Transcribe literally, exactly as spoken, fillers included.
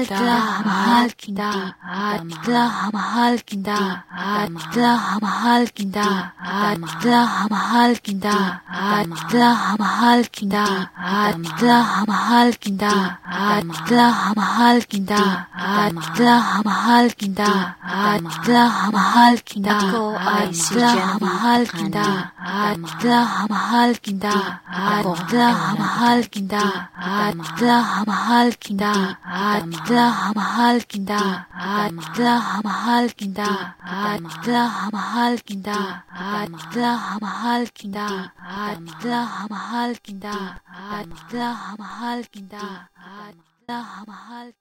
Atla Mahalkinda, Atla Mahalkinda, Atla Mahalkinda, Atla Mahalkinda, Atla Mahalkinda, Atla Mahalkinda, Atla Mahalkinda, Atla Mahalkinda, Atla Mahalkinda, Ako ay si Genevieve Mahalkinda, Atla Mahalkinda, Atla Mahalkinda, Atla Mahalkinda, Atla Mahalkinda, Atla Mahalkinda, Atla Mahalkinda, Atla Mahalkinda, Atla Mahalkinda, Atla Mahalkinda, Atla Mahalkinda.